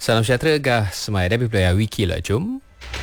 Salam sejahtera gah semai dari Pelaya Wiki lah jom.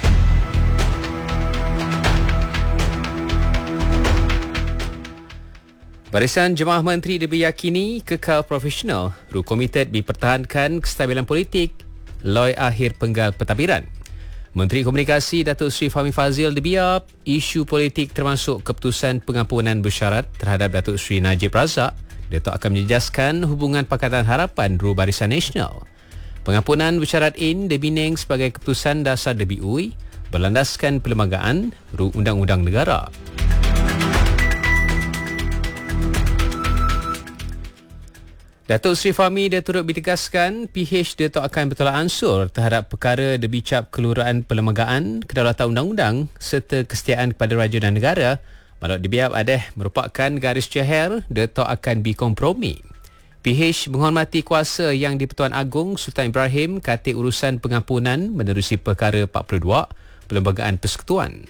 Barisan Jemaah Menteri diyakini kekal profesional, komited dipertahankan kestabilan politik, loi akhir penggal pentadbiran. Menteri Komunikasi Datuk Seri Fahmi Fadzil dibiar isu politik termasuk keputusan pengampunan bersyarat terhadap Datuk Seri Najib Razak. Datuk akan menjejaskan hubungan Pakatan Harapan Barisan Nasional. Pengampunan bersyarat in dibining sebagai keputusan dasar DBUI berlandaskan perlembagaan Undang-Undang Negara. Datuk Seri Fahmi dia turut ditegaskan PH dia tak akan bertolak ansur terhadap perkara dibicap kelurahan perlembagaan, kedaulatan undang-undang serta kesetiaan kepada raja dan negara. Walau dibiar ada merupakan garis jahir, dia tak akan berkompromi. PH menghormati kuasa yang di-Pertuan Agong Sultan Ibrahim kata urusan pengampunan menerusi perkara 42 Perlembagaan Persekutuan.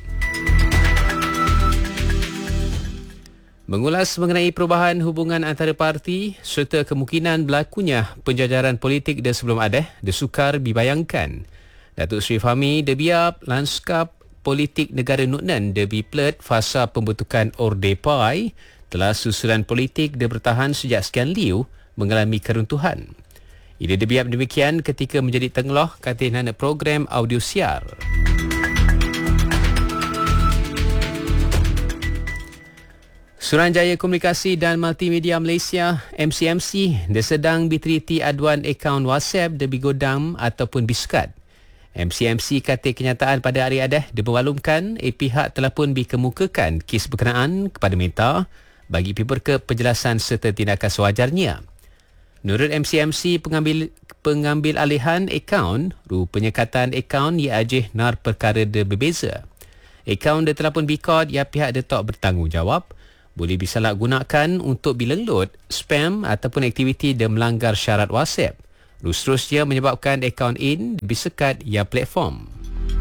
Mengulas mengenai perubahan hubungan antara parti serta kemungkinan berlakunya penjajaran politik dan sebelum ada, disukar dibayangkan. Datuk Seri Fahmi dibiar lanskap politik negara Nutnan dibiplet fasa pembentukan Orde Pai telah susulan politik dia bertahan sejak sekian liu mengalami keruntuhan. Ia dibiar demikian ketika menjadi tenggeloh katingan program audio siar. Suruhanjaya Komunikasi dan Multimedia Malaysia MCMC dia sedang diteliti aduan akaun WhatsApp dia bigodam ataupun bisekat. MCMC kata kenyataan pada hari adah dia bermaklumkan pihak telah pun dikemukakan kes berkenaan kepada Meta bagi ke penjelasan serta tindakan sewajarnya. Menurut MCMC pengambil alihan akaun penyekatan akaun ia ajih nar perkara dia berbeza. Akaun dia telah pun bikod ia pihak dia tak bertanggungjawab boleh disalahgunakan untuk bilenglot, spam ataupun aktiviti yang melanggar syarat WhatsApp. Seterusnya menyebabkan akaun in disekat ia platform.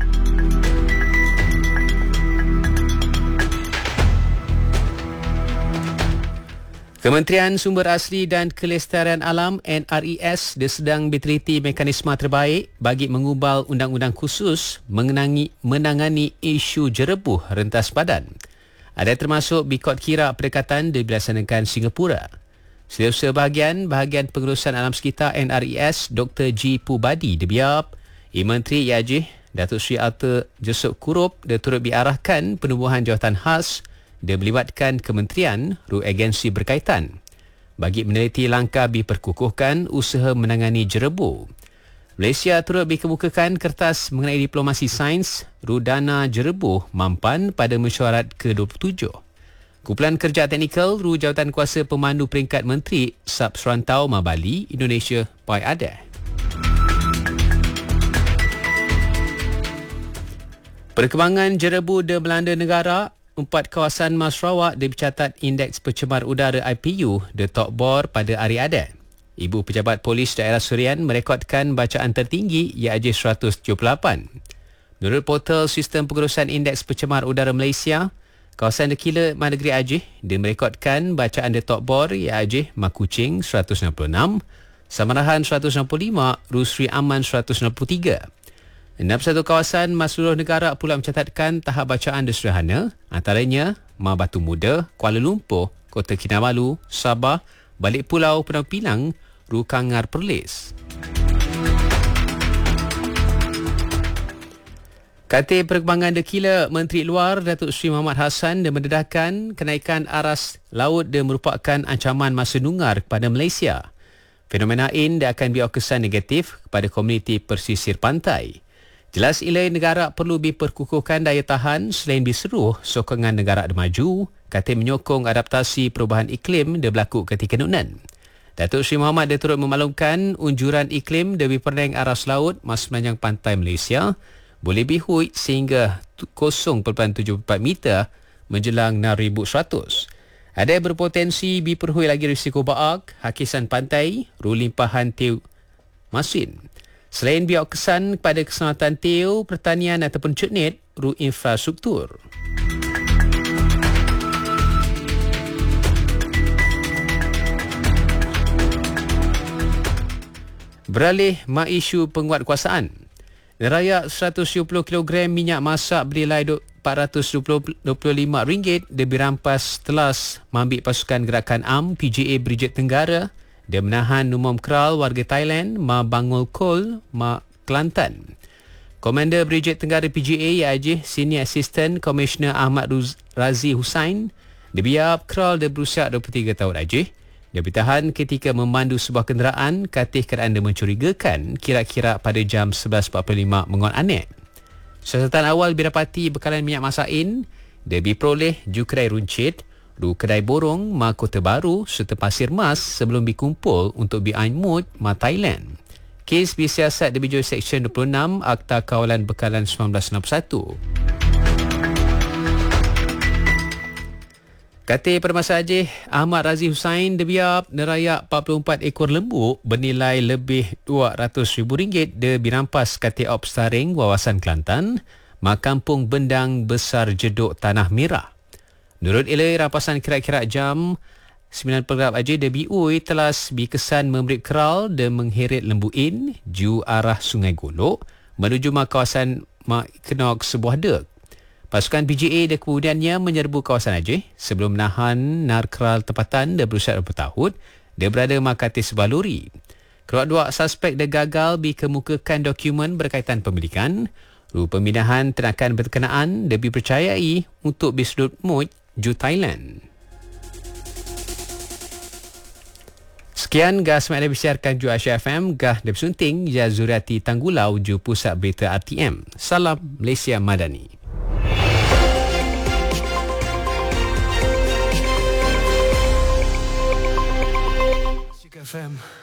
Kementerian Sumber Asli dan Kelestarian Alam NRES dia sedang diteliti mekanisme terbaik bagi mengubal undang-undang khusus menangani isu jerebuh rentas badan. Ada termasuk bikot kira pendekatan dilaksanakan Singapura. Setiausaha bahagian pengurusan alam sekitar NRES Dr. G. Pubadi dibiar Menteri Yajih Datuk Seri Arthur Jessup Kurup dia turut diarahkan penubuhan jawatan khas dia melibatkan kementerian agensi berkaitan bagi meneliti langkah diperkukuhkan usaha menangani jerebuh. Malaysia turut dikemukakan kertas mengenai diplomasi sains dana jerebuh mampan pada mesyuarat ke-27. Kumpulan Kerja Teknikal Jawatan Kuasa Pemandu Peringkat Menteri Sub Serantau Mabali Indonesia Pai Adah. Perkembangan jerebuh di Belanda negara, 4 kawasan Sarawak dicatat indeks pencemar udara IPU di top bor pada hari adah. Ibu Pejabat Polis Daerah Surian merekodkan bacaan tertinggi iaitu 178. Menurut portal Sistem Pengurusan Indeks Pencemar Udara Malaysia, kawasan Dekila Negeri Aceh dia merekodkan bacaan di top bor iaitu Makuching 166, Samarahan 165, Rusri Aman 163. 61 kawasan seluruh negara pula mencatatkan tahap bacaan sederhana, antaranya Ma Batu Muda, Kuala Lumpur, Kota Kinabalu, Sabah, Balik Pulau Penang Pinang, Rukangar Perlis. Kata Perkembangan Dekila Menteri Luar Datuk Seri Muhammad Hassan dia mendedahkan kenaikan aras laut dia merupakan ancaman masa nungar kepada Malaysia. Fenomena in dia akan berkesan negatif kepada komuniti persisir pantai. Jelas ilai negara perlu diperkukuhkan daya tahan selain diseruh sokongan negara maju, kata menyokong adaptasi perubahan iklim dia berlaku ketika Nutnan. Datuk Seri Muhammad dia turut memaklumkan unjuran iklim dari perdeng aras laut sepanjang pantai Malaysia boleh bihui sehingga 0.74 meter menjelang 6,100. Ada berpotensi diperhui lagi risiko baak, hakisan pantai, limpahan teu masin. Selain biak kesan pada keselamatan teu, pertanian ataupun cetnit, infrastruktur. Beralih isu penguatkuasaan. Nerayak 170 kg minyak masak bernilai RM425 lebih rampas telas mambik pasukan gerakan AM PGA Bridget Tenggara dan menahan Numom Kral warga Thailand Bangol Kol Kelantan. Komander Bridget Tenggara PGA iaitu Senior Assistant Commissioner Ahmad Razi Hussain dibiar Kral dia berusia 23 tahun aja. Dia ditahan ketika memandu sebuah kenderaan katih kerana mencurigakan kira-kira pada jam 11.45 menguat anek. Siasatan awal didapati bekalan minyak masak in, dia diperoleh ju kedai runcit, kedai borong, Kota Baru serta Pasir Mas sebelum dikumpul untuk Ainmut, Thailand. Kes disiasat di bawah Seksyen 26 Akta Kawalan Bekalan 1961. Kata Permasa Aceh, Ahmad Razi Hussain dibiar nerayak 44 ekor lembu bernilai lebih RM200,000 dirampas kata Op Staring Wawasan Kelantan, Kampung Bendang Besar Jeduk Tanah Merah. Menurut ilai rampasan kira-kira jam 9 pagi Aceh, DBUI telah berkesan memberi keral dan mengheret lembu in ju arah Sungai Golok menuju kawasan Kenok sebuah dek. Pasukan PGA dan kemudiannya menyerbu kawasan Aceh sebelum menahan narkral tempatan dia berusia 20 tahun. Dia berada makati sebuah lori. Kedua-dua suspek dia gagal dikemukakan dokumen berkaitan pemilikan. Pemindahan tenakan berkenaan dia dipercayai untuk Bisdut Mut ju Thailand. Sekian gas yang disiarkan ju Asia FM, gah disunting ya Zuriati Tanggulau ju Pusat Berita RTM. Salam Malaysia Madani. FM